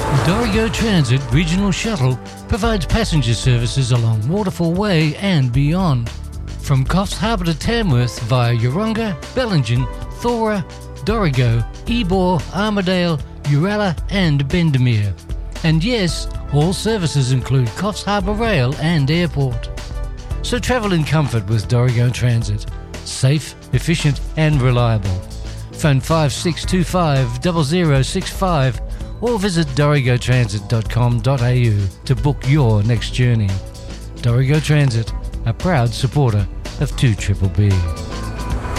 Dorigo Transit Regional Shuttle provides passenger services along Waterfall Way and beyond. From Coffs Harbour to Tamworth via Yeronga, Bellingen, Thora, Dorigo, Ebor, Armidale, Uralla and Bendemeer. And yes, all services include Coffs Harbour Rail and Airport. So travel in comfort with Dorigo Transit. Safe, efficient and reliable. Phone 5625 0065 or visit dorigotransit.com.au to book your next journey. Dorigo Transit, a proud supporter of 2BBB.